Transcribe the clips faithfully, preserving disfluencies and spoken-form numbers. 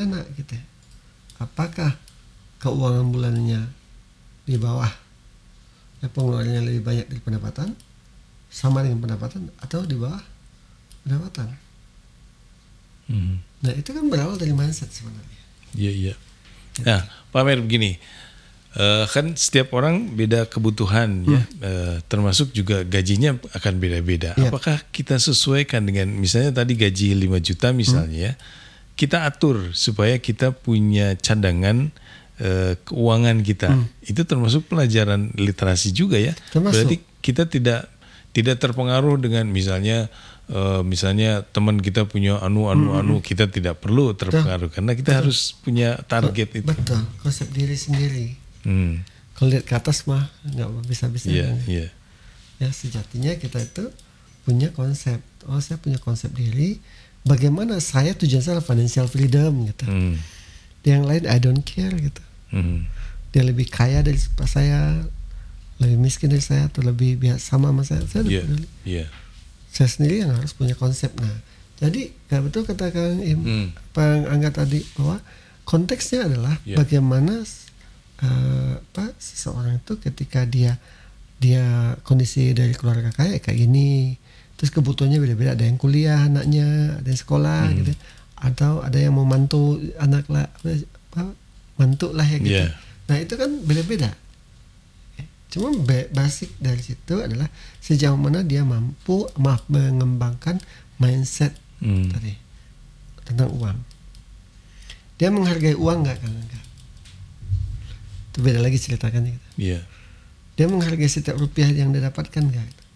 anak gitu. Apakah keuangan bulannya di bawah, ya, pengeluarannya lebih banyak dari pendapatan, sama dengan pendapatan, atau di bawah pendapatan? Hmm. Nah itu kan berawal dari mindset sebenarnya. Iya iya. Nah Pak Amer begini, uh, kan setiap orang beda kebutuhan hmm. ya, uh, termasuk juga gajinya akan beda-beda. Ya. Apakah kita sesuaikan dengan misalnya tadi gaji lima juta misalnya, hmm. ya, kita atur supaya kita punya cadangan uh, keuangan kita. Hmm. Itu termasuk pelajaran literasi juga ya. Termasuk. Berarti kita tidak tidak terpengaruh dengan misalnya Uh, misalnya teman kita punya anu anu hmm. anu, kita tidak perlu terpengaruh karena kita betul. Harus punya target Ko- itu. Betul, konsep diri sendiri. Hmm. Kalau lihat ke atas mah nggak bisa-bisa. Iya, iya. Ya sejatinya kita itu punya konsep. Oh saya punya konsep diri. Bagaimana saya tujuan saya financial freedom gitu. Hmm. Yang lain I don't care gitu. Hmm. Dia lebih kaya dari saya, lebih miskin dari saya, atau lebih biasa sama sama saya. Saya yeah. peduli. Yeah. Saya sendiri yang harus punya konsep. Nah, jadi gak betul kata Kang Im, hmm. apa yang Angga tadi, bahwa konteksnya adalah yeah. bagaimana uh, apa seseorang itu ketika dia dia kondisi dari keluarga kaya kayak gini, terus kebutuhannya beda-beda, ada yang kuliah anaknya, ada yang sekolah hmm. gitu, atau ada yang mau mantu anak lah, apa, mantu lah ya gitu. Yeah. Nah itu kan beda-beda. Cuma basic dari situ adalah sejauh mana dia mampu maaf, mengembangkan mindset hmm. tadi tentang uang. Dia menghargai uang nggak kan? Itu beda lagi ceritakannya. Gitu. Yeah. Dia menghargai setiap rupiah yang dia dapatkan nggak? Gitu.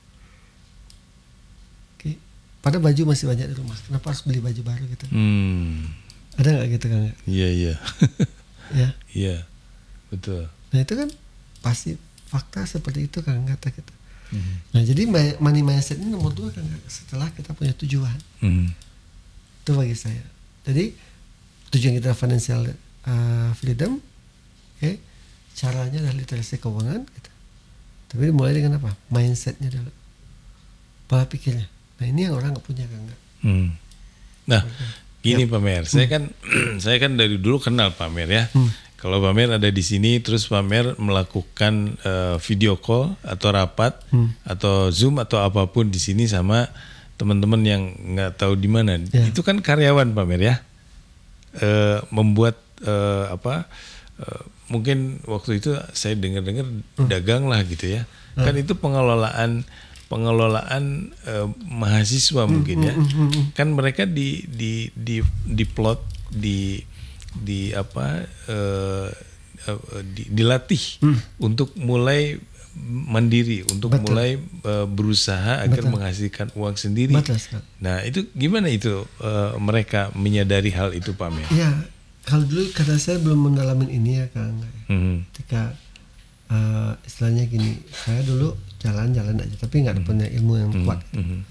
Oke. Pada baju masih banyak di rumah. Kenapa harus beli baju baru gitu? Hmm. Ada nggak gitu kan? Iya yeah, iya. Yeah. Ya. Iya betul. Nah itu kan pasti. Fakta seperti itu kan kata kita. Mm-hmm. Nah jadi money mindset ini nomor dua kan setelah kita punya tujuan. Mm-hmm. Itu bagi saya. Jadi tujuan kita financial uh, freedom, oke? Okay? Caranya adalah literasi keuangan. Gitu. Tapi mulai dengan apa? Mindsetnya dulu, pola pikirnya. Nah ini yang orang nggak punya kan nggak. Mm. Nah gini yep. Pak Mer, saya mm. kan saya kan dari dulu kenal Pak Mer ya. Mm. Kalau Pak Mer ada di sini, terus Pak Mer melakukan uh, video call atau rapat hmm. atau Zoom atau apapun di sini sama teman-teman yang nggak tahu di mana, ya. Itu kan karyawan Pak Mer ya, uh, membuat uh, apa? Uh, mungkin waktu itu saya dengar-dengar hmm. dagang lah gitu ya, hmm. kan itu pengelolaan pengelolaan uh, mahasiswa hmm. mungkin ya, hmm. Hmm. kan mereka di di di di plot di di apa uh, uh, di, dilatih hmm. untuk mulai mandiri, untuk Betul. mulai uh, berusaha agar Betul. menghasilkan uang sendiri. Betul, nah itu gimana itu uh, mereka menyadari hal itu Pak Mer? Ya kalau dulu kata saya belum mendalamin ini ya Kang. Hmm. Ketika uh, istilahnya gini, saya dulu jalan-jalan aja tapi nggak hmm. punya ilmu yang hmm. kuat. Hmm.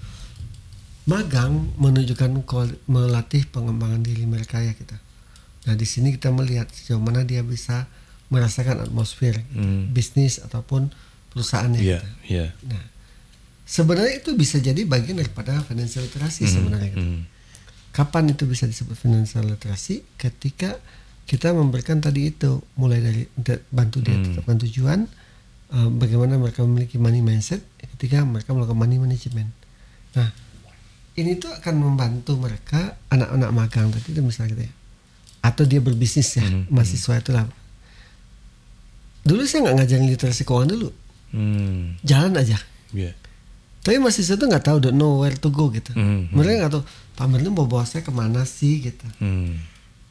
Magang menunjukkan melatih pengembangan diri mereka ya kita. Nah di sini kita melihat sejauh mana dia bisa merasakan atmosfer hmm. bisnis ataupun perusahaannya. Yeah, gitu. yeah. Nah sebenarnya itu bisa jadi bagian daripada financial literasi hmm. sebenarnya. Gitu. Hmm. Kapan itu bisa disebut financial literasi? Ketika kita memberikan tadi itu mulai dari bantu dia hmm. tetapkan tujuan, uh, bagaimana mereka memiliki money mindset ketika mereka melakukan money management. Nah ini tuh akan membantu mereka anak-anak magang tadi itu misalnya gitu ya. Atau dia berbisnis ya, hmm, mahasiswa hmm. itulah. Dulu saya nggak ngajarin literasi keuangan dulu, hmm. jalan aja. Yeah. Tapi mahasiswa itu nggak tahu, don't know where to go gitu. Hmm, Mereka nggak tahu, Pak Mer itu mau bawa saya kemana sih gitu. Hmm.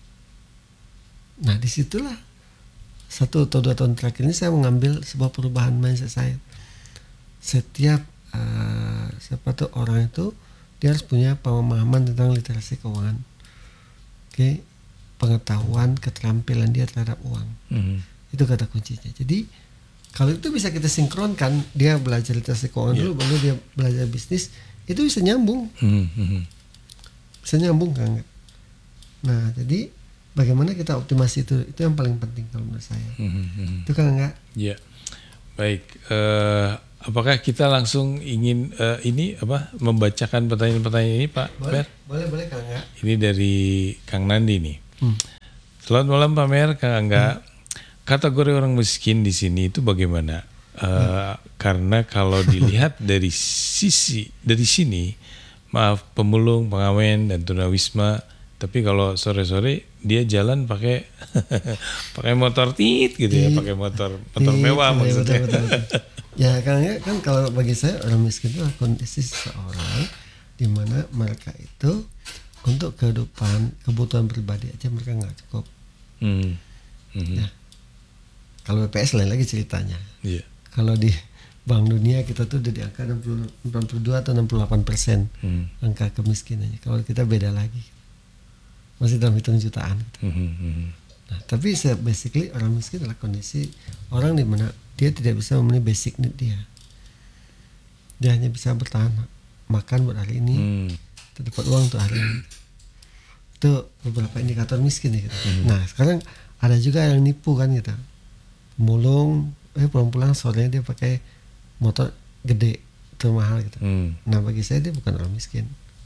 Nah disitulah satu atau dua tahun terakhir ini saya mengambil sebuah perubahan mindset saya. Setiap uh, siapa tuh orang itu dia harus punya pemahaman tentang literasi keuangan. Oke. Okay? Pengetahuan, keterampilan dia terhadap uang. Mm-hmm. Itu kata kuncinya. Jadi kalau itu bisa kita sinkronkan, dia belajar literasi keuangan yeah. dulu, baru dia belajar bisnis, itu bisa nyambung. Mm-hmm. Bisa nyambung kan? Nah, jadi bagaimana kita optimasi itu, itu yang paling penting kalau menurut saya. Mm-hmm. Itu kan enggak? Iya. Yeah. Baik. Uh, apakah kita langsung ingin uh, ini apa membacakan pertanyaan-pertanyaan ini Pak boleh, Ber? Boleh, boleh Kang enggak? Ini dari Kang Nandi nih. Hmm. Selamat malam Pak Mer, Kang Angga. Hmm. Kategori orang miskin di sini itu bagaimana? Uh, hmm. Karena kalau dilihat dari sisi dari sini, maaf pemulung, pengamen dan tunawisma, tapi kalau sore-sore dia jalan pakai pakai motor tit gitu ya, pakai motor motor tit, mewah maksudnya. Betul, betul, betul. Ya kan, kan kalau bagi saya orang miskin itu kondisi seseorang di mana mereka itu untuk kehidupan kebutuhan pribadi aja mereka nggak cukup. Hmm. Mm-hmm. Ya. Kalau B P S lain lagi ceritanya. Yeah. Kalau di Bank Dunia kita tuh udah di angka enam puluh dua atau enam puluh delapan persen mm. angka kemiskinannya. Kalau kita beda lagi, masih dalam hitung jutaan. Gitu. Mm-hmm. Nah, tapi basically orang miskin adalah kondisi orang di mana dia tidak bisa memenuhi basic need dia. Dia hanya bisa bertahan makan buat hari ini, mm. dapat uang untuk hari ini. Itu beberapa indikator miskin ya gitu. Mm-hmm. Nah sekarang ada juga yang nipu kan gitu, mulung, eh pulang-pulang sorenya dia pakai motor gede, itu mahal gitu. Mm. Nah bagi saya dia bukan orang miskin.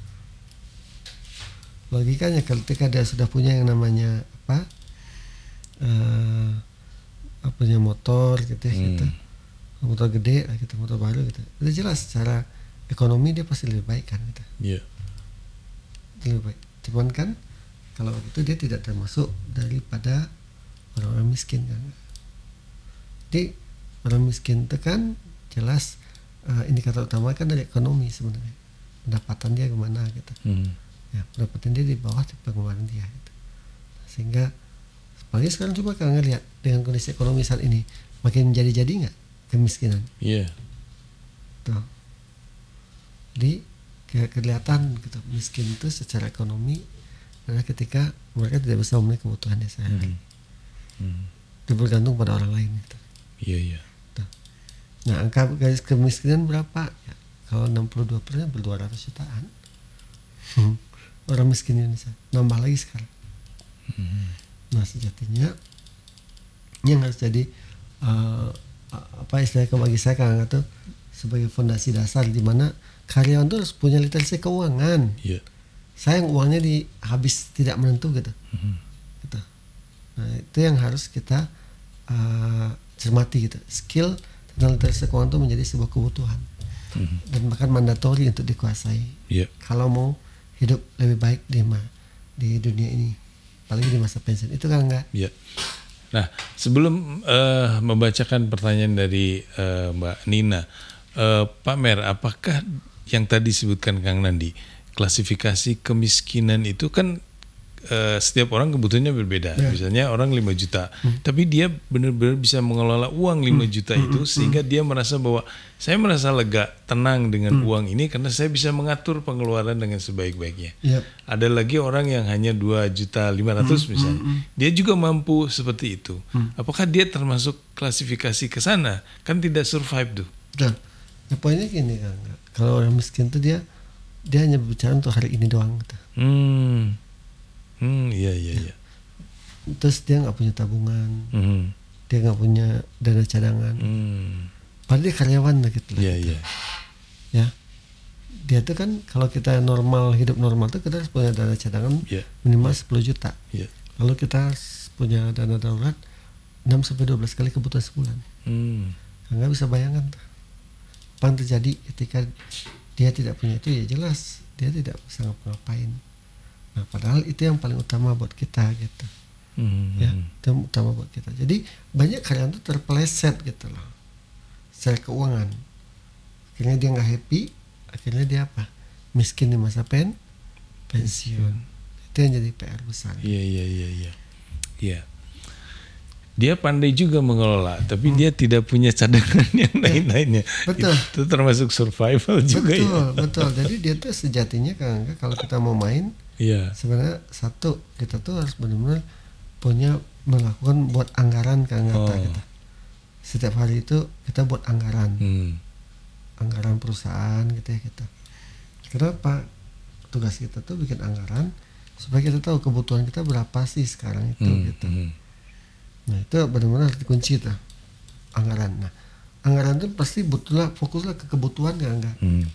Logikanya ketika dia sudah punya yang namanya apa, uh, punya motor gitu, mm. gitu, motor gede, gitu, motor baru gitu, itu jelas secara ekonomi dia pasti lebih baik kan gitu. Iya. Yeah. Lebih baik. Cuman kan kalau itu dia tidak termasuk daripada orang-orang miskin kan. Jadi orang miskin itu kan jelas uh, indikator utama kan dari ekonomi sebenarnya. Pendapatan dia kemana gitu. Hmm. Ya, pendapatan dia di bawah pengeluaran dia gitu. Sehingga apalagi sekarang coba kalau ngelihat dengan kondisi ekonomi saat ini makin menjadi-jadi nggak kemiskinan. Iya. Yeah. Tuh. Jadi ke- kelihatan gitu miskin itu secara ekonomi adalah ketika mereka tidak bisa memenuhi kebutuhan dia sehari. Hmm. Hmm. Bergantung pada orang lain gitu. Iya iya. Tuh. Nah angka garis kemiskinan berapa? Ya, kalau enam puluh dua persen berdua ratus jutaan. Hmm. Orang miskin di Indonesia nambah lagi sekarang. Hmm. Nah sejatinya yang harus jadi uh, apa istilahnya bagi saya kan itu sebagai fondasi dasar di mana karyawan itu harus punya literasi keuangan. Yeah. Sayang uangnya di habis tidak menentu gitu. Mm-hmm. gitu. Nah itu yang harus kita uh, cermati gitu. Skill tentang literasi keuangan itu menjadi sebuah kebutuhan mm-hmm. dan bahkan mandatori untuk dikuasai. Yeah. Kalau mau hidup lebih baik di ma- di dunia ini, apalagi di masa pensiun itu kan enggak. Yeah. Nah sebelum uh, membacakan pertanyaan dari uh, Mbak Nina, uh, Pak Mer, apakah yang tadi disebutkan Kang Nandi, klasifikasi kemiskinan itu kan uh, setiap orang kebutuhannya berbeda. Ya. Misalnya orang lima juta, hmm. tapi dia benar-benar bisa mengelola uang lima juta hmm. itu hmm. sehingga dia merasa bahwa saya merasa lega, tenang dengan hmm. uang ini karena saya bisa mengatur pengeluaran dengan sebaik-baiknya. Ya. Ada lagi orang yang hanya dua juta lima ratus hmm. misalnya, hmm. dia juga mampu seperti itu. Hmm. Apakah dia termasuk klasifikasi ke sana? Kan tidak survive tuh. Nah, poinnya gini kan. Kalau orang miskin itu dia dia hanya berbicara untuk hari ini doang gitu. Hmm, hmm, iya iya iya. Terus dia nggak punya tabungan, hmm. dia nggak punya dana cadangan. Hmm. Padahal dia karyawan lah gitu. Iya iya. Ya, dia tuh kan kalau kita normal hidup normal tuh kita harus punya dana cadangan yeah. minimal yeah. sepuluh juta. Yeah. Lalu kita harus punya dana darurat enam sampai dua belas kali kebutuhan sebulan. Hmm. Nggak bisa bayangkan tuh. Apa yang terjadi ketika dia tidak punya itu, ya jelas dia tidak bisa ngapa-ngapain. Nah padahal itu yang paling utama buat kita gitu. Mm-hmm. Ya itu yang utama buat kita. Jadi banyak karyawan itu terpeleset gitu loh secara keuangan. Akhirnya dia nggak happy, akhirnya dia apa, miskin di masa pen pensiun. Itu yang jadi P R besar. Iya iya iya iya. Iya. Dia pandai juga mengelola, tapi hmm. dia tidak punya cadangan yang lain-lainnya. Betul. Itu termasuk survival juga. Betul, ya. Betul. Jadi dia tuh sejatinya kan kalau kita mau main, yeah. sebenarnya satu kita tuh harus benar-benar punya melakukan buat anggaran kan oh. kita. Setiap hari itu kita buat anggaran, hmm. anggaran perusahaan gitu ya kita. Kenapa? Tugas kita tuh bikin anggaran supaya kita tahu kebutuhan kita berapa sih sekarang itu hmm. gitu. Hmm. Nah itu benar-benar dikunci tuh anggaran. Nah anggaran itu pasti butuhlah fokuslah ke kebutuhan ya enggak. Hmm.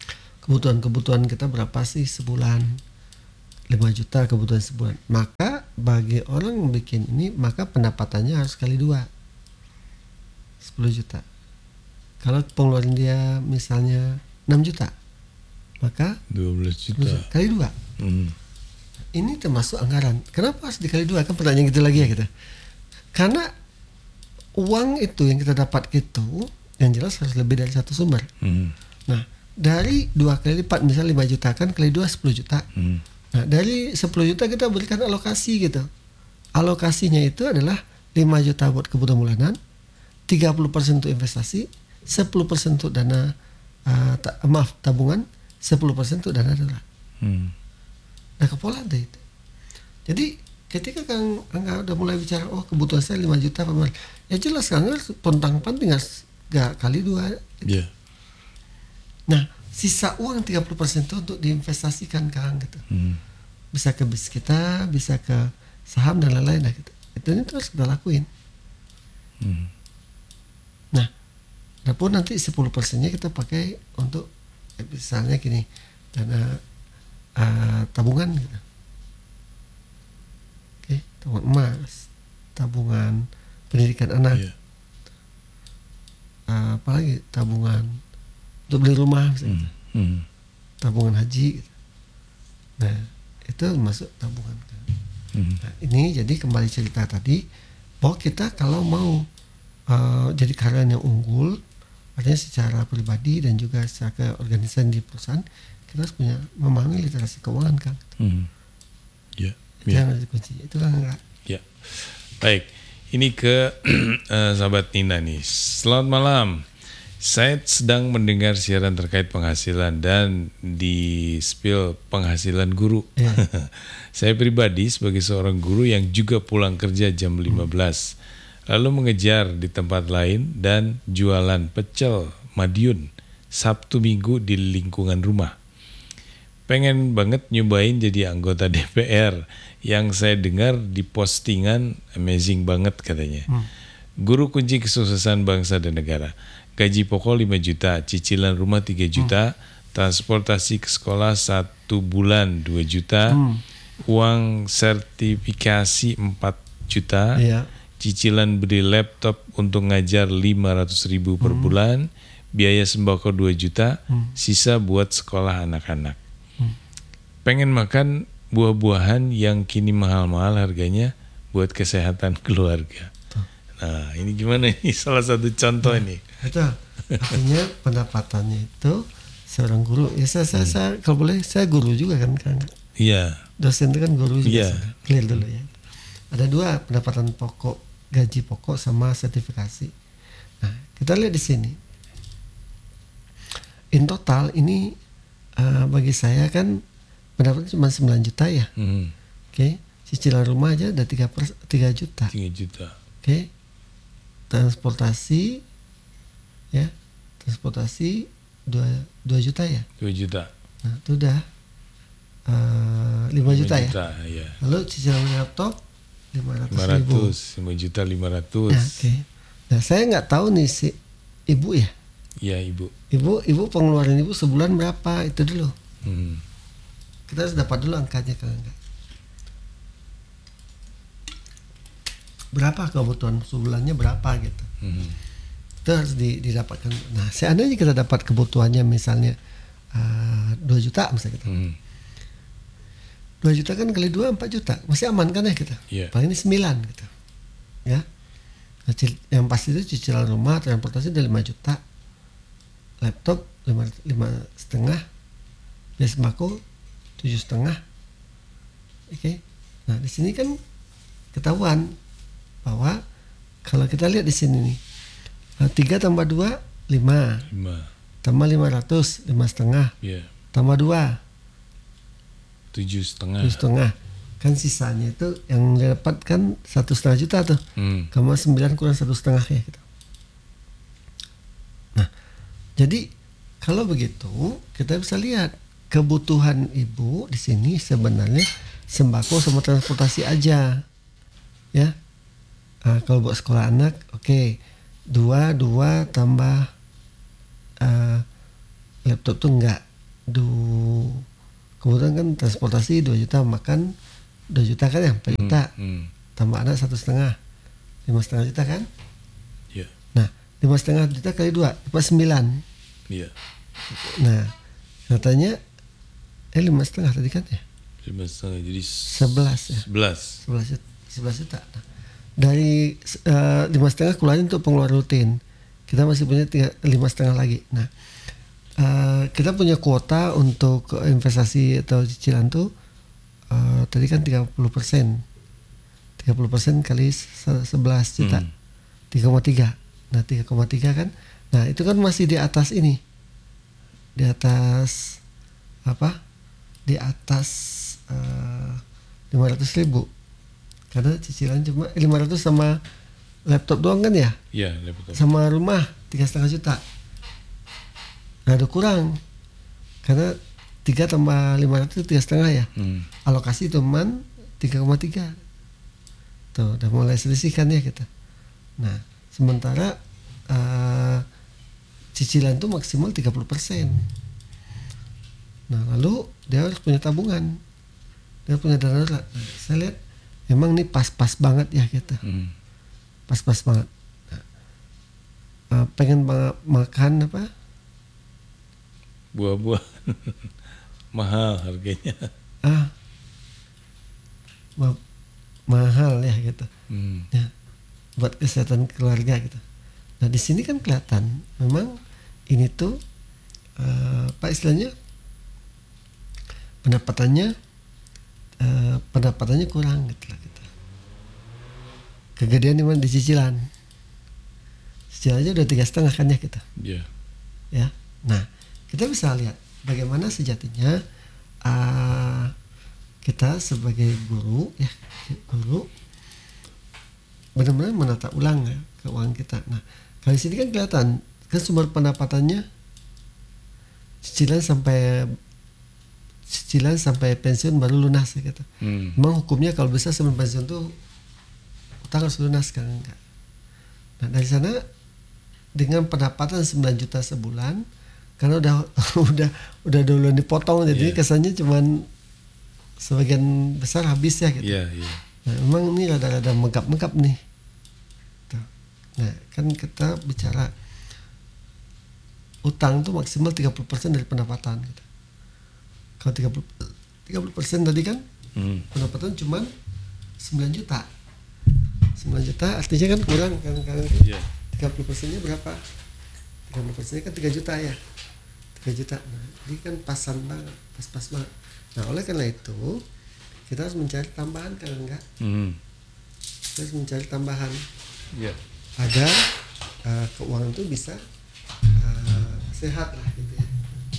Kebutuhan-kebutuhan kita berapa sih sebulan? lima juta kebutuhan sebulan. Maka bagi orang yang bikin ini maka pendapatannya harus kali dua, sepuluh juta. Kalau pengeluaran dia misalnya enam juta, maka dua belas juta kali dua. Hmm. Ini termasuk anggaran. Kenapa harus dikali dua? Kan pertanyaan gitu lagi ya kita. Karena uang itu yang kita dapat itu yang jelas harus lebih dari satu sumber. Hmm. Nah, dari dua kali lipat misalnya lima juta kan kali dua sepuluh juta. Hmm. Nah, dari sepuluh juta kita berikan alokasi gitu. Alokasinya itu adalah lima juta buat kebutuhan bulanan, tiga puluh persen untuk investasi, sepuluh persen untuk dana uh, ta- maaf tabungan, sepuluh persen untuk dana darurat. Hmm. Nah, kepola deh itu. Jadi ketika Kang Angga udah mulai bicara, oh kebutuhan saya lima juta per bulan, ya jelas Kang Angga pontang panting gak kali dua. Gitu. Yeah. Nah, sisa uang tiga puluh persen itu untuk diinvestasikan Kang gitu. Hmm. Bisa ke bis kita, bisa ke saham dan lain-lain nah, gitu. Itu ini terus kita lakuin. Hmm. Nah, adapun nanti sepuluh persennya kita pakai untuk misalnya gini, dana uh, tabungan gitu. Oke, tabungan emas, tabungan pendidikan anak. Yeah. Uh, apalagi tabungan untuk beli rumah misalnya. Hmm. Hmm. Tabungan haji gitu. Nah, itu masuk tabungan. Hmm. Nah, ini jadi kembali cerita tadi bahwa kita kalau mau uh, jadi karyawan yang unggul, artinya secara pribadi dan juga secara organisasi di perusahaan, kita harus punya memahami literasi keuangan kan. Hmm. Ya. Itu yang harus dikunci. Itu kan enggak. Ya. Baik. Ini ke uh, sahabat Nina nih. Selamat malam. Saya sedang mendengar siaran terkait penghasilan dan di spill penghasilan guru. Yeah. Saya pribadi sebagai seorang guru yang juga pulang kerja jam lima belas, lalu mengejar di tempat lain dan jualan pecel Madiun Sabtu Minggu di lingkungan rumah. Pengen banget nyobain jadi anggota D P R yang saya dengar di postingan amazing banget katanya. Hmm. Guru kunci kesuksesan bangsa dan negara. Gaji pokok lima juta, cicilan rumah tiga juta, hmm. transportasi ke sekolah satu bulan dua juta, hmm. uang sertifikasi empat juta, yeah. cicilan beli laptop untuk ngajar lima ratus ribu per hmm. bulan, biaya sembako dua juta, hmm. sisa buat sekolah anak-anak. Hmm. Pengen makan buah-buahan yang kini mahal-mahal harganya buat kesehatan keluarga. Nah, ini gimana nih? Salah satu contoh nah, ini. Itu artinya pendapatannya itu seorang guru. Ya saya, saya, hmm. saya kalau boleh saya guru juga kan kan. Iya. Dosen itu kan guru juga. Iya. Clear dulu ya. Ada dua pendapatan pokok, gaji pokok sama sertifikasi. Nah, kita lihat di sini. In total ini uh, bagi saya kan pendapatan cuma sembilan juta ya. Hmm. Oke. Okay. Cicilan rumah aja ada tiga juta. tiga juta. Oke. Okay. Transportasi ya transportasi dua juta ya dua juta. Nah itu udah uh, lima juta, juta ya. Ya lalu cicilan laptop lima ratus ribu lima juta lima ratus. Nah, oke okay. Nah saya nggak tahu nih si ibu ya iya ibu ibu ibu pengeluaran ibu sebulan berapa itu dulu. hmm. Kita harus dapat dulu angkanya kalau enggak berapa kebutuhan sebulannya berapa gitu. Hmm. Itu harus didapatkan. Nah, seandainya kita dapat kebutuhannya misalnya uh, dua juta misalnya gitu. Hmm. dua juta kan kali dua empat juta. Masih aman kan ya kita? Yeah. Paling ini sembilan gitu. Ya. Nah, yang pasti itu cicilan rumah, transportasi udah lima juta. Laptop lima setengah. Biaya sembako tujuh setengah. Oke. Okay. Nah, di sini kan ketahuan bahwa kalau kita lihat di sini nih tiga tambah dua lima tambah lima ratus lima setengah yeah. tambah dua tujuh setengah tujuh setengah kan sisanya itu yang dapat kan satu setengah juta tuh hmm. koma sembilan kurang satu setengah ya gitu. Nah jadi kalau begitu kita bisa lihat kebutuhan ibu di sini sebenarnya sembako sama transportasi aja ya. Uh, kalau buat sekolah anak, oke, okay. dua dua tambah uh, laptop tuh enggak, du, kemudian kan transportasi dua juta, makan dua juta kan ya, empat juta. Hmm. Hmm. Tambah anak satu setengah, lima setengah juta kan? Iya. Nah, lima setengah juta kali dua, dapat sembilan. Iya. Nah, katanya eh lima setengah tadi kan ya? Lima setengah jadi sebelas ya. Sebelas. Sebelas juta. Sebelas juta. Nah, dari uh, lima setengah keluarin untuk pengeluaran rutin. Kita masih punya tiga, lima setengah lagi. Nah, uh, kita punya kuota untuk investasi atau cicilan tuh uh, tadi kan tiga puluh persen. tiga puluh persen kali sebelas juta. Hmm. tiga koma tiga. Nah, tiga koma tiga kan. Nah, itu kan masih di atas ini. Di atas apa? Di atas uh, lima ratus ribu. Karena cicilan cuma lima ratus sama laptop doang kan ya? Iya, laptop. Sama rumah tiga setengah juta. Nah, ada kurang. Karena tiga tambah lima ratus tiga setengah ya. Hmm. Alokasi cuman tiga koma tiga. Tuh, udah mulai selisih kan ya kita. Nah, sementara uh, cicilan tuh maksimal tiga puluh persen. Nah, lalu dia harus punya tabungan. Dia punya dana darurat. Nah, saya lihat memang nih pas-pas banget ya kita. Hmm. Pas-pas banget. Nah, uh, pengen ma- makan apa? Buah-buah. Mahal harganya. Ah. Ma- mahal ya gitu. Hmm. Ya, buat kesehatan keluarga gitu. Nah, di sini kan kelihatan memang ini tuh uh, apa istilahnya? Pendapatannya uh, pendapatannya kurang gitu lah gitu. Kegedean dimana di cicilan. Cicilan aja udah tiga setengah kan ya kita. Iya. Yeah. Ya. Nah, kita bisa lihat bagaimana sejatinya uh, kita sebagai guru ya guru benar-benar menata ulang ya keuangan kita. Nah, kali sini kan kelihatan kan sumber pendapatannya cicilan sampai cicilan sampai pensiun baru lunas ya gitu. Hmm. Memang hukumnya kalau bisa sebelum pensiun tuh utang harus lunas kan enggak. Nah, dari sana dengan pendapatan sembilan juta sebulan karena udah udah udah duluan dipotong jadi yeah. kesannya cuman sebagian besar habis ya gitu. Iya, yeah, iya. Yeah. Nah, memang ini rada-rada megap-megap nih. Tuh. Nah, kan kita bicara utang tuh maksimal tiga puluh persen dari pendapatan gitu. Kalau tiga puluh persen tadi kan hmm. pendapatan cuma sembilan juta. sembilan juta artinya kan kurang kan kan yeah. tiga puluh persennya berapa? tiga puluh persennya kan tiga juta ya. tiga juta. Nah, ini kan pasan banget, pas-pas banget. Nah, oleh karena itu kita harus mencari tambahan kan enggak? Hmm. Kita harus mencari tambahan. Yeah. Agar uh, keuangan itu bisa uh, sehat lah gitu ya.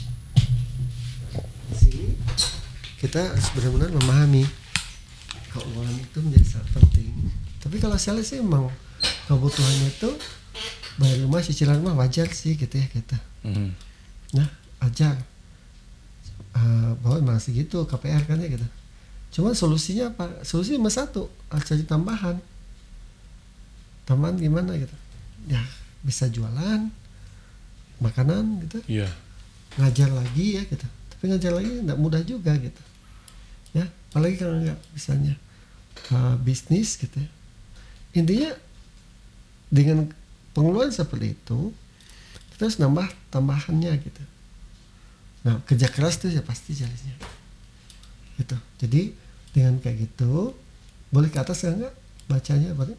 Di sini kita harus benar-benar memahami keuangan itu menjadi sangat penting. Tapi kalau saya lihat sih emang kebutuhannya itu bayar rumah, cicilan rumah wajar sih gitu ya kita. Mm-hmm. Nah, wajar. Uh, bahwa emang segitu K P R kan ya gitu. Cuma solusinya apa? Solusinya cuma satu, harus cari tambahan. Tambahan gimana gitu? Ya bisa jualan makanan gitu. Iya. Yeah. Ngajar lagi ya gitu. Tapi ngajar lagi nggak mudah juga gitu. Ya, apalagi kalau nggak misalnya uh, bisnis gitu ya. Intinya dengan pengeluaran seperti itu kita harus nambah tambahannya gitu. Nah, kerja keras itu ya pasti jalannya gitu. Jadi dengan kayak gitu boleh ke atas enggak bacanya apa?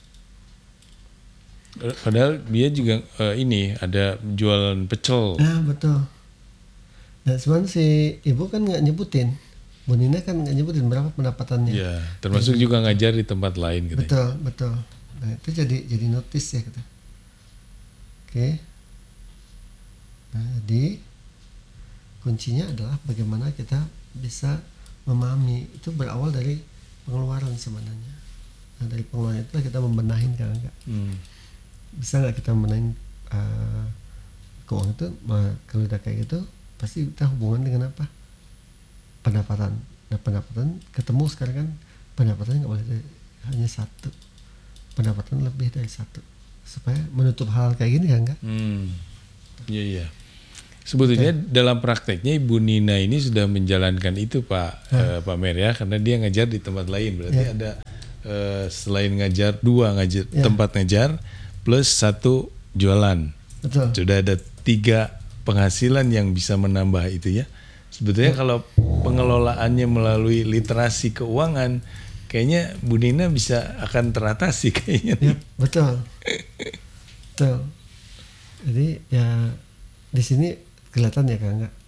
Padahal dia juga uh, ini ada jualan pecel. Nah, betul. Nah, cuman si ibu kan nggak nyebutin, Bu Nina kan nggak nyebutin berapa pendapatannya. Iya, termasuk jadi, juga ngajar di tempat lain gitu. Betul, betul. Nah, itu jadi jadi notice ya gitu. Oke. Nah, jadi kuncinya adalah bagaimana kita bisa memahami itu berawal dari pengeluaran sebenarnya. Nah, dari pengeluaran itu kita membenahin kan enggak. Hmm. Bisa nggak kita membenahin uh, keuangan itu? Nah, kalau udah kayak gitu pasti kita hubungan dengan apa? Pendapatan. Nah, pendapatan ketemu sekarang kan pendapatannya nggak boleh dari, hanya satu, pendapatan lebih dari satu supaya menutup hal kayak gini kan enggak? Hmm. Iya iya. Sebetulnya okay. dalam prakteknya Ibu Nina ini sudah menjalankan itu Pak uh, Pak Mer ya, karena dia ngajar di tempat lain. Berarti yeah. ada uh, selain ngajar dua ngajar yeah. tempat ngajar plus satu jualan. Betul. Sudah ada tiga penghasilan yang bisa menambah itu ya. Sebetulnya yeah. kalau pengelolaannya melalui literasi keuangan, kayaknya Bu Nina bisa akan teratasi kayaknya. Yeah, betul. Betul. Jadi ya di sini kelihatan ya kan nggak,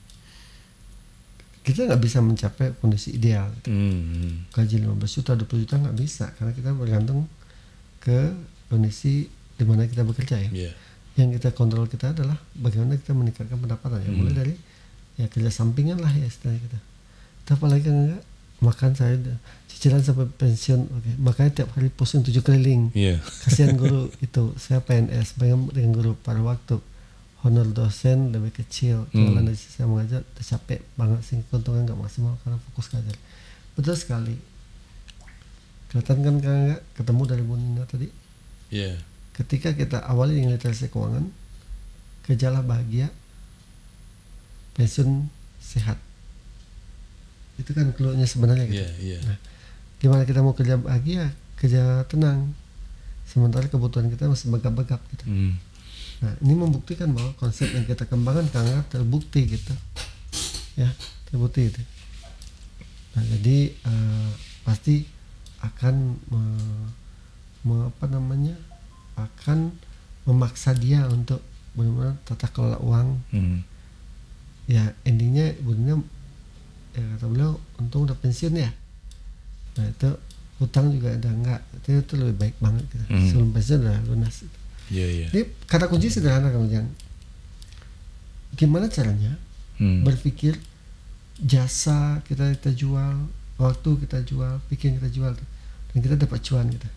kita nggak bisa mencapai kondisi ideal. Hmm. Gaji lima belas juta, dua puluh juta nggak bisa, karena kita bergantung ke kondisi di mana kita bekerja ya. Yeah. Yang kita kontrol kita adalah bagaimana kita meningkatkan pendapatan ya, hmm. mulai dari ya kerja sampingan lah ya istilahnya kita. Tapi apalagi enggak makan saya cicilan sampai pensiun, oke. Okay. Makanya tiap hari pusing tujuh keliling. Yeah. Kasihan guru itu, saya P N S, bayang dengan guru pada waktu honor dosen lebih kecil, jualan hmm. dari saya mengajar, udah capek banget sih, keuntungan nggak maksimal karena fokus ngajar. Betul sekali. Kelihatan kan kan nggak ketemu dari Bu Nina tadi. Yeah. Ketika kita awali dengan literasi keuangan, kerjalah bahagia, pensiun sehat. Itu kan clue-nya sebenarnya gitu. Yeah, yeah. Nah, gimana kita mau kerja bahagia, kerja tenang, sementara kebutuhan kita masih begap-begap gitu. Hmm. Nah, ini membuktikan bahwa konsep yang kita kembangkan karena terbukti gitu, ya terbukti itu. Nah, jadi uh, pasti akan me, me, apa namanya akan memaksa dia untuk benar-benar tata kelola uang. Hmm. Ya endingnya Bu Nina, ya kata beliau, untung udah pensiun ya. Nah itu hutang juga ada enggak, itu, itu lebih baik banget gitu. Hmm. Sebelum pensiun udah lunas. Gitu. Yeah, yeah. Jadi kata kunci sederhana kemudian, gimana caranya hmm. berpikir jasa kita kita jual, waktu kita jual, pikiran kita jual, dan kita dapat cuan kita.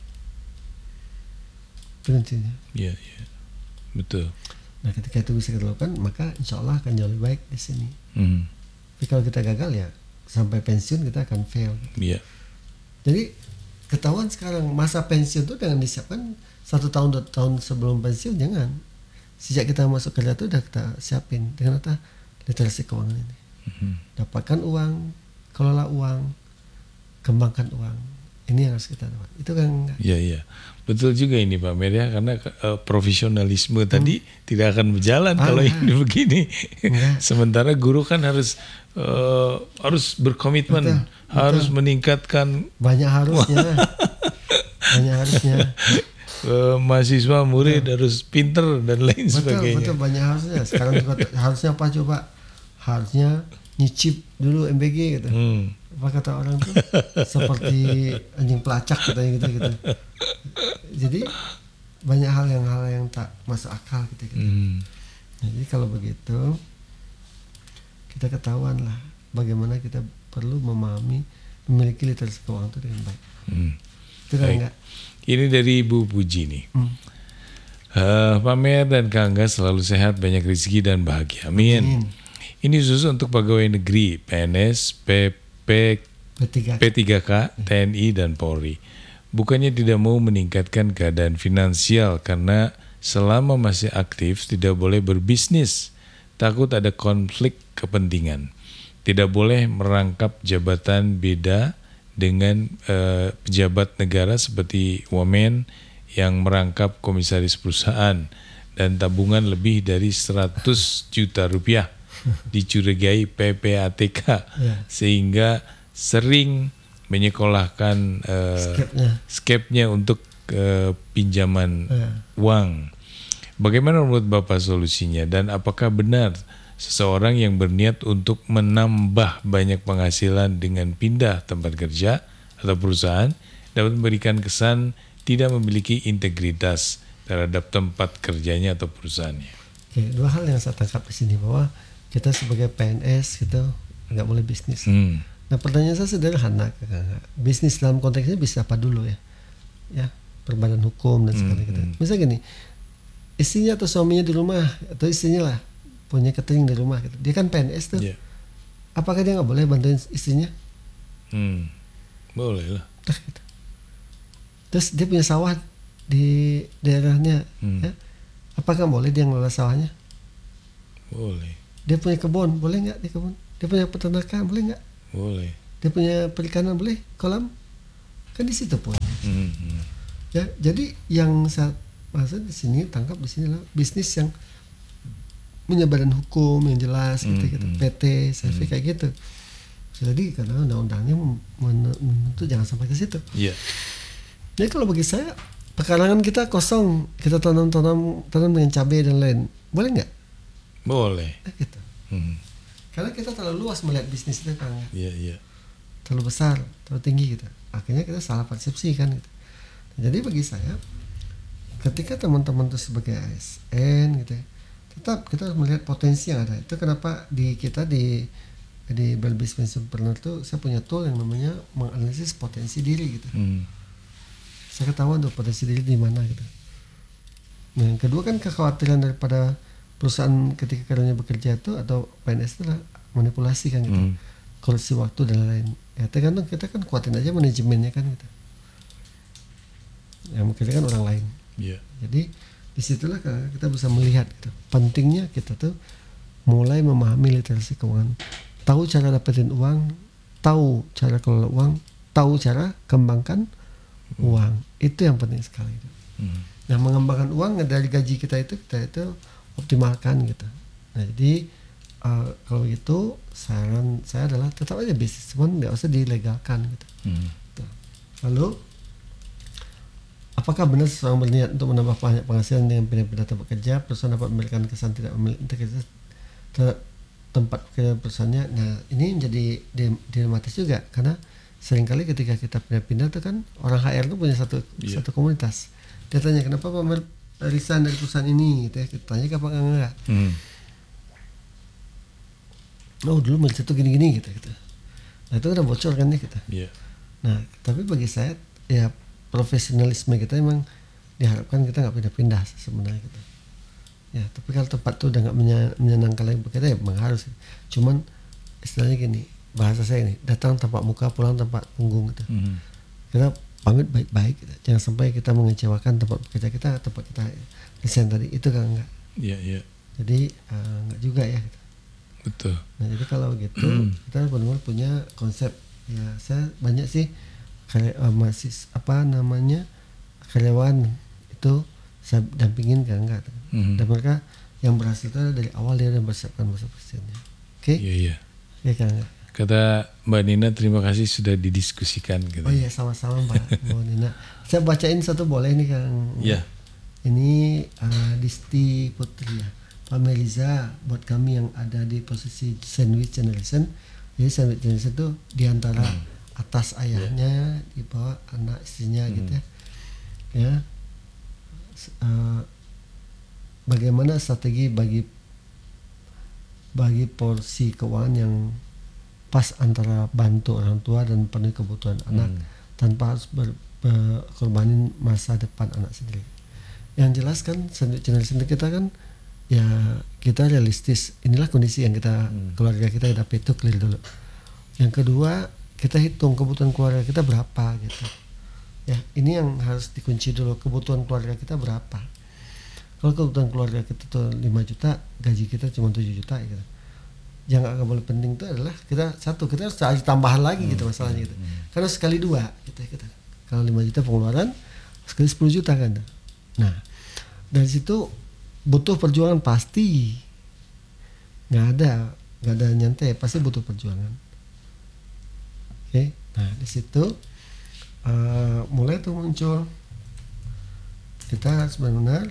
Itu kuncinya. Iya, yeah, yeah. Betul. Nah ketika itu bisa kita lakukan, maka insya Allah akan jauh lebih baik di sini. Hmm. Tapi kalau kita gagal ya sampai pensiun kita akan fail. Iya. Yeah. Jadi ketahuan sekarang masa pensiun itu dengan disiapkan satu tahun dua tahun sebelum pensiun, jangan. Sejak kita masuk kerja itu udah kita siapin dengan apa? Literasi keuangan ini. Mm-hmm. Dapatkan uang, kelola uang, kembangkan uang. Ini yang harus kita dapat. Itu kan. Iya iya, betul juga ini Pak Mer ya, karena uh, profesionalisme hmm. tadi tidak akan berjalan ah, kalau nah. ini begini. Nah. Sementara guru kan harus uh, harus berkomitmen, betul, harus betul. meningkatkan. Banyak harusnya. Banyak harusnya. Uh, mahasiswa murid betul. harus pinter dan lain betul, sebagainya. Betul, banyak harusnya. Sekarang juga harusnya apa coba? Harusnya nyicip dulu M B G gitu. Hmm. Apa kata orang tuh? Seperti anjing pelacak katanya gitu gitu. Jadi banyak hal yang hal yang tak masuk akal gitu. gitu. Hmm. Jadi kalau begitu kita ketahuan lah bagaimana kita perlu memahami, memiliki literasi keuangan itu dengan baik. Hmm. Itu kan enggak? Ini dari Ibu Puji nih. Hmm. Uh, Pak Mer dan Kak Angga selalu sehat, banyak rezeki dan bahagia. Amin. Amin. Ini khusus untuk pegawai negeri, P N S, P P, P tiga K, T N I dan Polri. Bukannya tidak mau meningkatkan keadaan finansial karena selama masih aktif tidak boleh berbisnis. Takut ada konflik kepentingan. Tidak boleh merangkap jabatan beda dengan uh, pejabat negara seperti Wamen yang merangkap komisaris perusahaan dan tabungan lebih dari seratus juta rupiah dicurigai P P A T K ya. Sehingga sering menyekolahkan uh, skepnya untuk uh, pinjaman ya. uang. Bagaimana menurut Bapak solusinya dan apakah benar seseorang yang berniat untuk menambah banyak penghasilan dengan pindah tempat kerja atau perusahaan dapat memberikan kesan tidak memiliki integritas terhadap tempat kerjanya atau perusahaannya? Oke, dua hal yang saya tangkap di sini bahwa kita sebagai P N S gitu nggak boleh bisnis. Hmm. Nah pertanyaan saya sederhana, bisnis dalam konteksnya bisa apa dulu ya? Ya, perbadan hukum dan sebagainya. Hmm. Gitu. Misalnya gini, istrinya atau suaminya di rumah atau istrinya lah punya catering di rumah gitu. Dia kan P N S tuh. Yeah. Apakah dia nggak boleh bantuin istrinya? Hmm, boleh lah. Nah, gitu. Terus dia punya sawah di daerahnya, hmm. ya? Apakah boleh dia ngelola sawahnya? Boleh. Dia punya kebun, boleh nggak di kebun? Dia punya peternakan, boleh nggak? Boleh. Dia punya perikanan, boleh? Kolam? Kan di situ pun. Mm-hmm. Ya, jadi yang saya maksud di sini tangkap di sini lah bisnis yang punya badan hukum yang jelas, gitu, Mm-hmm. gitu. P T, S V mm-hmm. kayak gitu. Jadi karena undang-undangnya menuntut jangan sampai ke situ. Iya. Yeah. Jadi kalau bagi saya pekarangan kita kosong, kita tanam-tanam tanam dengan cabai dan lain, boleh nggak? Boleh. Nah, gitu. Hmm. Karena kita terlalu luas melihat bisnis itu kan. Iya, iya. Terlalu besar, terlalu tinggi gitu. Akhirnya kita salah persepsi kan gitu. Nah, jadi bagi saya ketika teman-teman itu sebagai A S N gitu ya, tetap kita harus melihat potensi yang ada. Itu kenapa di kita di di Belbis Entrepreneur itu saya punya tool yang namanya menganalisis potensi diri gitu. Hmm. Saya ketahuan tuh potensi diri di mana gitu. Nah, yang kedua kan kekhawatiran daripada perusahaan ketika kadernya bekerja itu atau P N S itu adalah manipulasi kan gitu, hmm. korupsi waktu dan lain-lain. Ya tergantung kita kan kuatin aja manajemennya kan gitu. Yang bekerja kan orang lain. Yeah. Jadi disitulah kita bisa melihat gitu. Pentingnya kita tuh mulai memahami literasi keuangan, tahu cara dapetin uang, tahu cara kelola uang, tahu cara kembangkan hmm. uang. Itu yang penting sekali. Gitu. Hmm. Nah mengembangkan uang dari gaji kita itu kita itu optimalkan gitu. Nah jadi uh, kalau gitu saran saya adalah tetap aja bisnis, cuman nggak usah dilegalkan gitu. Hmm. Lalu apakah benar seseorang berniat untuk menambah banyak penghasilan dengan pindah-pindah tempat kerja, perusahaan dapat memberikan kesan tidak memiliki integritas terhadap tempat kerja perusahaannya? Nah ini menjadi dilematis juga karena seringkali ketika kita pindah-pindah itu kan orang H R itu punya satu yeah. satu komunitas. Dia tanya kenapa Pak Mer resign dari perusahaan ini gitu ya, kita tanya kapan enggak hmm. oh dulu melihat itu gini-gini gitu, gitu nah itu udah bocor kan ya kita yeah. Nah tapi bagi saya ya profesionalisme kita emang diharapkan kita nggak pindah-pindah sebenarnya gitu ya, tapi kalau tempat itu udah nggak menyenangkan lagi kita ya memang harus, cuman istilahnya gini, bahasa saya ini datang tempat muka pulang tempat punggung gitu. hmm. Kita pamit baik-baik gitu. Jangan sampai kita mengecewakan tempat kerja kita, tempat kita desain tadi itu kan enggak. Iya, yeah, iya. Yeah. Jadi uh, enggak juga ya gitu. Betul. Nah, jadi kalau gitu kita benar-benar punya konsep ya, saya banyak sih kayak uh, masih apa namanya karyawan itu saya dampingin kan enggak. Mm-hmm. Dan mereka yang berhasil itu dari awal dia udah mempersiapkan masa persiapannya. Oke? Okay? Iya, iya. Ya kan enggak. Kata Mbak Nina terima kasih sudah didiskusikan gitu. Oh iya sama-sama Mbak Mbak Nina. Saya bacain satu boleh nih Kang. Iya. Yeah. Ini uh, Disti Putri ya. Pak Meliza buat kami yang ada di posisi sandwich generation. Jadi sandwich generation itu di antara hmm. atas ayahnya, yeah. di bawah anak istrinya hmm. gitu ya. Ya. Uh, bagaimana strategi bagi bagi porsi keuangan yang pas antara bantu orang tua dan penuhi kebutuhan hmm. anak tanpa harus berkorbanin masa depan anak sendiri. Yang jelas kan generasi kita kan ya kita realistis. Inilah kondisi yang kita hmm. keluarga kita hadapi, itu clear dulu. Yang kedua kita hitung kebutuhan keluarga kita berapa gitu. Ya ini yang harus dikunci dulu, kebutuhan keluarga kita berapa. Kalau kebutuhan keluarga kita tuh lima juta, gaji kita cuma tujuh juta gitu. Yang agak boleh penting itu adalah kita satu kita harus cari tambahan lagi hmm. gitu masalahnya gitu. Hmm. Karena sekali dua gitu kita. Kalau lima juta pengeluaran sekali sepuluh juta kan. Nah, dari situ butuh perjuangan pasti. Nggak ada, nggak ada nyantai, pasti butuh perjuangan. Oke. Okay? Nah, di situ uh, mulai tuh muncul kita harus benar-benar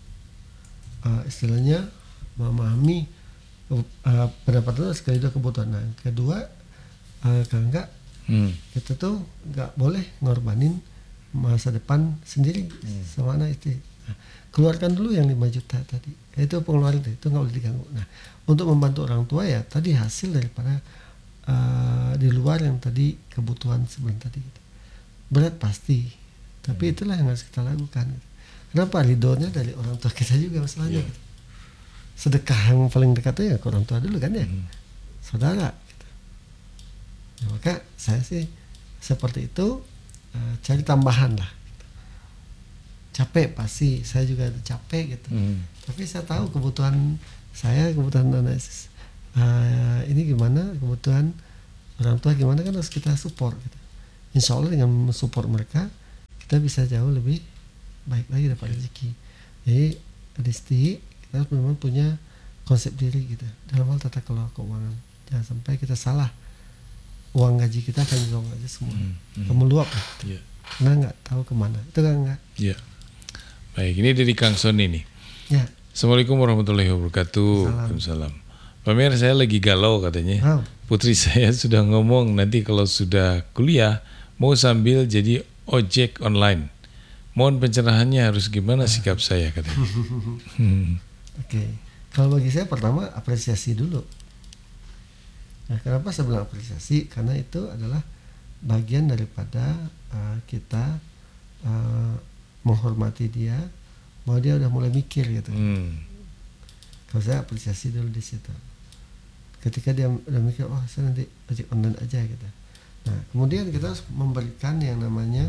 uh, istilahnya memahami Uh, pendapat itu sekali dua kebutuhan. Nah, kedua uh, kalau enggak hmm. kita tuh enggak boleh ngorbanin masa depan sendiri hmm. sama anak itu. Nah, keluarkan dulu yang lima juta tadi. Itu pengeluaran itu, itu enggak boleh diganggu. Nah, untuk membantu orang tua ya tadi hasil daripada uh, di luar yang tadi kebutuhan sebelum tadi gitu. Berat pasti, tapi hmm. itulah yang harus kita lakukan gitu. Kenapa? Ridhonya dari orang tua kita juga masalahnya yeah. gitu. Sedekah yang paling dekat itu ya ke orang tua dulu kan ya, hmm. saudara gitu. Nah, maka saya sih seperti itu, uh, cari tambahan lah gitu. capek pasti, saya juga capek gitu. Hmm. Tapi saya tahu kebutuhan saya, kebutuhan anak uh, ini gimana, kebutuhan orang tua gimana, kan harus kita support gitu. Insya Allah dengan mensupport mereka kita bisa jauh lebih baik lagi dapat rezeki. Jadi Adisti kita harus memang punya konsep diri gitu dalam hal tata kelola keuangan. Jangan sampai kita salah, uang gaji kita akan hilang aja semua, hmm, hmm. meluap gitu. Yeah. Karena nggak tahu kemana. Itu kan nggak. Ya. Yeah. Baik, ini dari Kang Sony nih. Ya. Assalamualaikum warahmatullahi wabarakatuh. Waalaikumsalam. Pak Mer, saya lagi galau katanya. Oh. Putri saya sudah ngomong nanti kalau sudah kuliah mau sambil jadi ojek online. Mohon pencerahannya harus gimana sikap saya katanya. hmm. Oke. Okay. Kalau bagi saya pertama apresiasi dulu. Nah, kenapa saya bilang apresiasi? Karena itu adalah bagian daripada uh, kita uh, menghormati dia, bahwa dia udah mulai mikir gitu. Hmm. Kalau saya apresiasi dulu di situ. Ketika dia udah mikir, oh saya nanti ojek online aja gitu. Nah, kemudian kita harus memberikan yang namanya,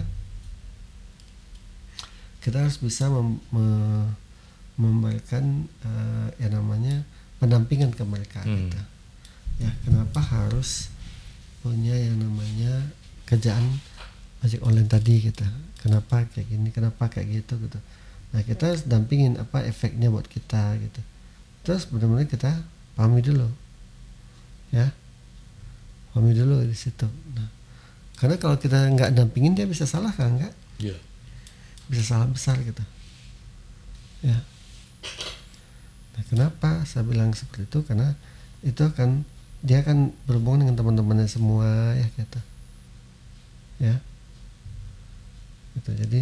kita harus bisa mem, me, memberikan uh, yang namanya pendampingan ke mereka hmm. gitu. Ya, kenapa harus punya yang namanya kerjaan ojek online tadi gitu. Kenapa kayak gini, kenapa kayak gitu gitu. Nah, kita harus dampingin apa efeknya buat kita gitu. Terus benar-benar kita pahami dulu. Ya. Pahami dulu di situ. Nah, karena kalau kita nggak dampingin dia bisa salah kan enggak? Iya. Yeah. Bisa salah besar gitu. Ya. Nah, kenapa saya bilang seperti itu? Karena itu kan dia kan berhubungan dengan teman-temannya semua ya gitu. Ya. Gitu. Jadi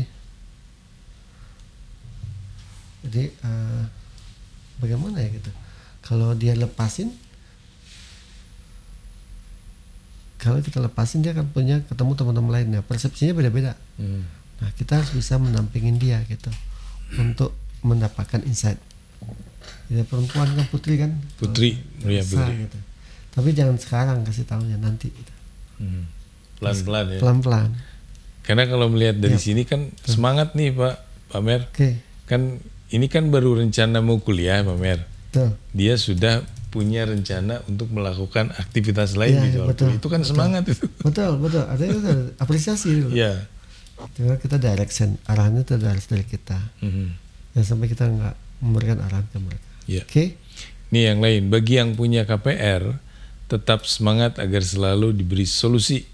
jadi uh, bagaimana ya gitu. Kalau dia lepasin, kalau kita lepasin dia akan punya ketemu teman-teman lainnya, persepsinya beda-beda. Hmm. Nah, kita harus bisa mendampingin dia gitu untuk mendapatkan insight. Ya, perempuan kan Putri kan? Putri, oh, ya Putri. Gitu. Tapi jangan sekarang, kasih tahunya nanti. Gitu. Hmm. Pelan-pelan ya. Pelan-pelan. Karena kalau melihat dari yep. sini kan Tuh. semangat nih Pak Pak Mer. Okay. Kan ini kan baru rencana mau kuliah Pak Mer. Tuh. Dia sudah punya rencana untuk melakukan aktivitas lain ya, di luar. Itu kan betul. semangat itu. Betul, betul. Ada itu apresiasi dulu. Iya. Cuma kita direction, arahannya itu harus dari kita. Mm-hmm. Jangan sampai kita nggak memberikan arahan ke mereka. Yeah. Oke. Okay? Nih yang lain, bagi yang punya K P R, tetap semangat agar selalu diberi solusi.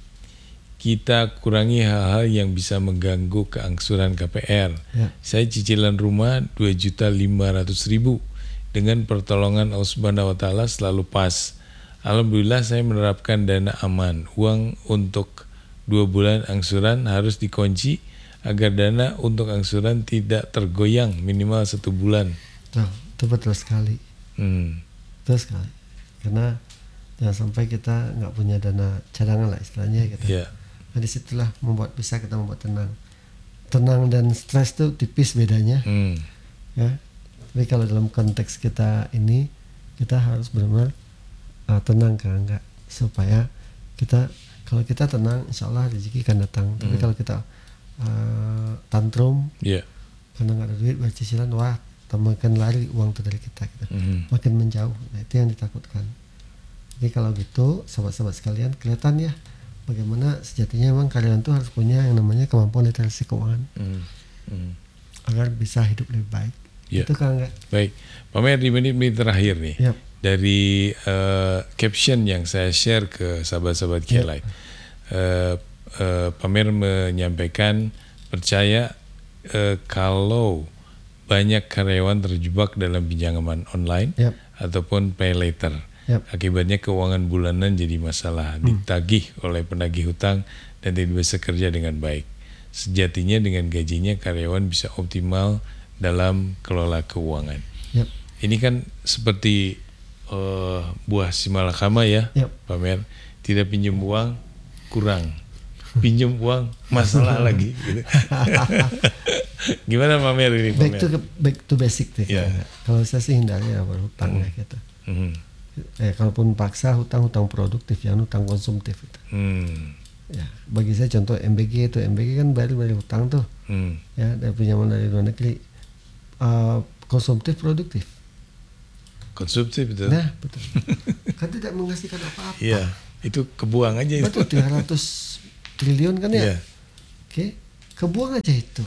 Kita kurangi hal-hal yang bisa mengganggu keangsuran K P R. Yeah. Saya cicilan rumah dua juta lima ratus ribu. Dengan pertolongan Allah Subhanahu wa taala selalu pas. Alhamdulillah saya menerapkan dana aman. Uang untuk dua bulan angsuran harus dikunci agar dana untuk angsuran tidak tergoyang minimal satu bulan. Tuh, itu betul sekali. Hmm. Betul sekali. Karena jangan sampai kita nggak punya dana cadangan lah istilahnya gitu. Yeah. Nah, disitulah membuat bisa kita membuat tenang. Tenang dan stres itu tipis bedanya. Hmm. Ya. Tapi kalau dalam konteks kita ini kita harus benar-benar uh, tenang kan enggak, supaya kita kalau kita tenang insya Allah rezeki akan datang. Hmm. Tapi kalau kita uh, tantrum, yeah. karena nggak ada duit bayar cicilan, wah makin lari uang itu dari kita, kita. Hmm. makin menjauh. Nah, itu yang ditakutkan. Jadi kalau gitu sahabat-sahabat sekalian kelihatan ya bagaimana sejatinya memang kalian tuh harus punya yang namanya kemampuan literasi keuangan hmm. Hmm. agar bisa hidup lebih baik. Ya. Itu kan enggak. Baik, Pak Mer, di menit-menit terakhir nih, yep. dari uh, caption yang saya share ke sahabat-sahabat K L I, yep. uh, uh, Pak Mer menyampaikan percaya uh, kalau banyak karyawan terjebak dalam pinjaman online yep. ataupun pay later. Yep. Akibatnya keuangan bulanan jadi masalah, hmm. ditagih oleh penagih hutang dan tidak bisa kerja dengan baik. Sejatinya dengan gajinya karyawan bisa optimal dalam kelola keuangan. Yep. Ini kan seperti uh, buah simalakama ya, yep. Pak Mer. Tidak pinjam uang kurang, pinjam uang masalah lagi. Gitu. Gimana Pak Mer ini? Back to back to basic deh. Yeah. Kalau saya sih hindari ya berhutang hmm. ya gitu. Hmm. Eh, kalaupun paksa hutang hutang produktif, jangan hutang konsumtif. Gitu. Hmm. Ya, bagi saya contoh M B G itu, M B G kan bayar dari hutang tuh, hmm. ya dari pinjaman dari luar negeri, uh, konsumtif produktif. Konsumtif betul. Nah betul. Kan tidak menghasilkan apa-apa. Iya, itu kebuang aja. Betul, tiga ratus triliun kan ya. Yeah. Oke, kebuang aja itu.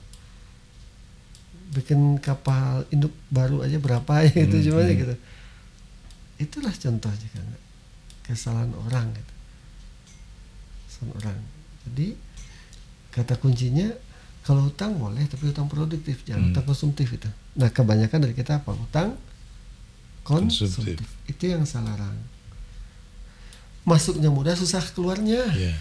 Bikin kapal induk baru aja berapa ya gitu, hmm. cuma hmm. gitu. Itulah contohnya kan, kesalahan orang gitu. Orang. Jadi kata kuncinya kalau hutang boleh tapi hutang produktif, jangan hmm. hutang konsumtif itu. Nah kebanyakan dari kita apa? Hutang konsumtif. konsumtif. Itu yang salah orang. Masuknya mudah, susah keluarnya. Yeah.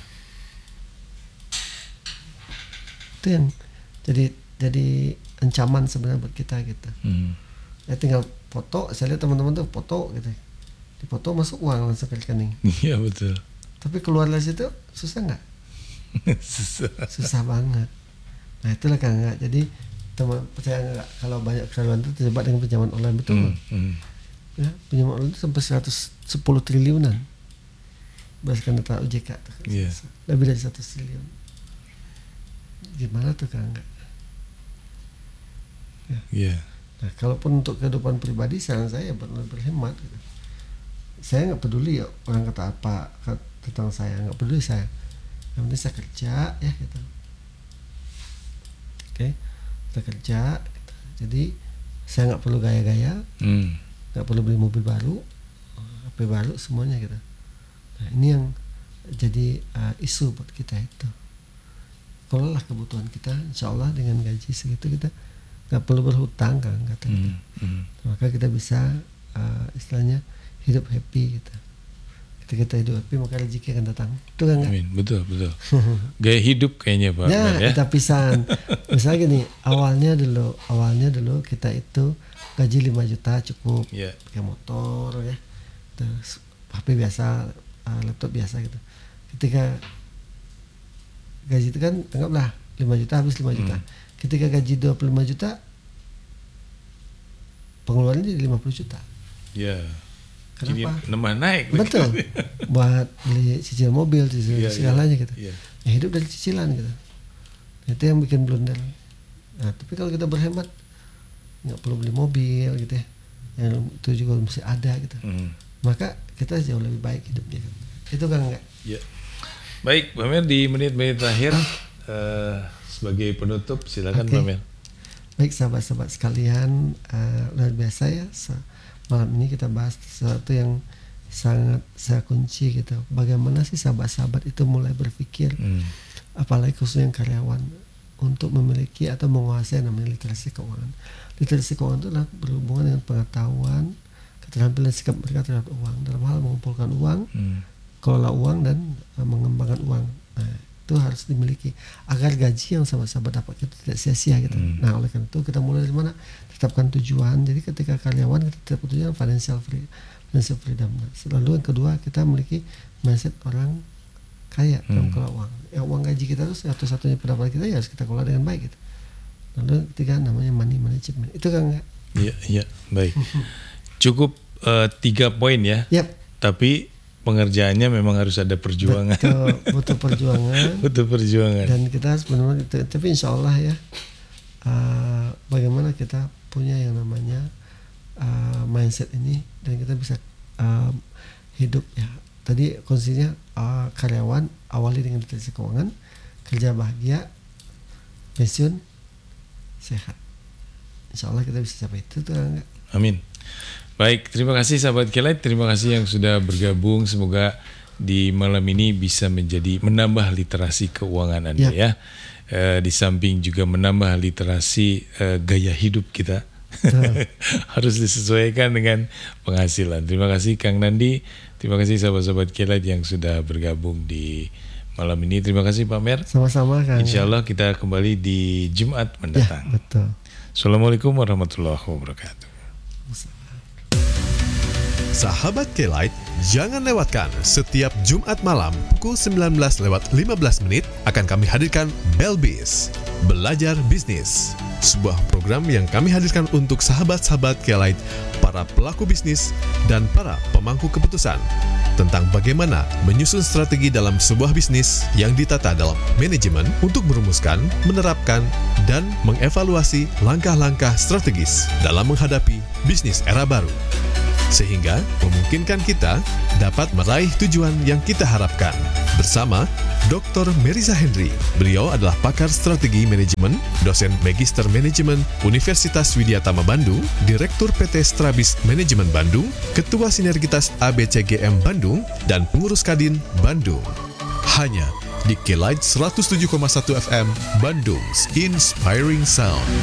Itu yang jadi jadi ancaman sebenarnya buat kita gitu. Hmm. Ya tinggal foto, saya lihat teman-teman tuh foto gitu. Di foto masuk uang langsung ke rekening. Iya betul. Tapi keluar dari situ susah nggak? susah. Susah banget. Nah itulah kan nggak. Jadi teman percaya nggak kalau banyak kesalahan itu terjebak dengan pinjaman online betul. Hmm, hmm. Ya pinjaman online itu sampai seratus sepuluh triliunan. Berdasarkan data O J K. Yeah. Lebih dari seratus triliun. Gimana tuh kan nggak? Ya. Yeah. Nah kalaupun untuk kehidupan pribadi, saran saya benar berhemat. Gitu. Saya nggak peduli ya orang kata apa tentang saya, nggak peduli saya, yang penting saya kerja ya gitu. Oke, okay. Kita kerja gitu. Jadi saya nggak perlu gaya-gaya, nggak hmm. perlu beli mobil baru, H P baru, semuanya gitu. Nah ini yang jadi uh, isu buat kita itu. Kalau lah kebutuhan kita, insya Allah dengan gaji segitu kita nggak perlu berhutang kan kata kita. Hmm. Hmm. Maka kita bisa uh, istilahnya hidup happy gitu. Ketika kita hidup happy maka rezeki akan datang. Itu kan? Amin. Betul betul. Gaya hidup kayaknya Pak. Nah, ya. kita pisahan. Misalnya gini, awalnya dulu, awalnya dulu kita itu gaji lima juta cukup, yeah. pakai motor ya, terus H P biasa, laptop biasa gitu. Ketika gaji itu kan anggaplah lima juta habis lima juta. Hmm. Ketika gaji dua puluh lima juta, pengeluarannya jadi lima puluh juta. Ya. Yeah. Kenapa? Jadi nambah naik. Betul. Buat beli cicil mobil, cicil yeah, segalanya yeah. gitu. Yeah. Ya, hidup dari cicilan gitu. Itu yang bikin blunder. Nah, tapi kalau kita berhemat, nggak perlu beli mobil gitu ya. Yang itu juga mesti ada gitu. Mm. Maka kita jauh lebih baik hidupnya. Itu kan enggak? Ya. Baik, Pak Mer, di menit-menit terakhir uh, sebagai penutup silakan okay. Pak Mer. Baik sahabat-sahabat sekalian, uh, luar biasa ya. So, malam ini kita bahas sesuatu yang sangat saya kunci gitu. Bagaimana sih sahabat-sahabat itu mulai berpikir, hmm. apalagi khususnya yang karyawan, untuk memiliki atau menguasai namanya literasi keuangan. Literasi keuangan itu adalah berhubungan dengan pengetahuan, keterampilan sikap mereka terhadap uang dalam hal mengumpulkan uang, hmm. kelola uang dan uh, mengembangkan uang. Nah, itu harus dimiliki agar gaji yang sahabat-sahabat dapat itu tidak sia-sia gitu. Hmm. Nah, oleh karena itu kita mulai dari mana? Tetapkan tujuan. Jadi ketika karyawan kita tetapkan tujuan financial free, financial freedom. Lalu yang kedua kita memiliki mindset orang kaya dalam hmm. kelola uang. Ya, uang gaji kita itu satu-satunya pendapatan kita ya harus kita kelola dengan baik gitu. Lalu ketiga namanya money management. Itu kan enggak? Iya, iya, baik. Cukup uh, tiga poin ya. Yep. Tapi pengerjaannya memang harus ada perjuangan. Betul, butuh perjuangan. butuh perjuangan. Dan kita harus benar-benar itu. Tapi insya Allah ya, uh, bagaimana kita punya yang namanya uh, mindset ini dan kita bisa uh, hidup ya. Tadi kuncinya uh, karyawan awali dengan literasi keuangan, kerja bahagia, pensiun sehat. Insya Allah kita bisa capai itu tuh enggak? Amin. Baik, terima kasih sahabat Kelight, terima kasih yang sudah bergabung. Semoga di malam ini bisa menjadi menambah literasi keuangan Anda ya. ya. E, di samping juga menambah literasi e, gaya hidup kita. Harus disesuaikan dengan penghasilan. Terima kasih Kang Nandi, terima kasih sahabat-sahabat Kelight yang sudah bergabung di malam ini. Terima kasih Pak Mer. Sama-sama Kang. Insya Allah kita kembali di Jumat mendatang. Ya, betul. Assalamualaikum warahmatullahi wabarakatuh. Sahabat Kelight, jangan lewatkan setiap Jumat malam pukul sembilan belas lewat lima belas menit akan kami hadirkan Belbis, Belajar Bisnis. sebuah program yang kami hadirkan untuk sahabat-sahabat K-Lite, para pelaku bisnis, dan para pemangku keputusan tentang bagaimana menyusun strategi dalam sebuah bisnis yang ditata dalam manajemen untuk merumuskan, menerapkan, dan mengevaluasi langkah-langkah strategis dalam menghadapi bisnis era baru, sehingga memungkinkan kita dapat meraih tujuan yang kita harapkan. Bersama Doktor Merisa Henry. Beliau adalah pakar strategi manajemen, dosen Magister Manajemen Universitas Widyatama Bandung, Direktur P T Strabis Manajemen Bandung, Ketua Sinergitas A B C G M Bandung, dan Pengurus Kadin Bandung. Hanya di K-Lite seratus tujuh koma satu F M, Bandung's Inspiring Sound.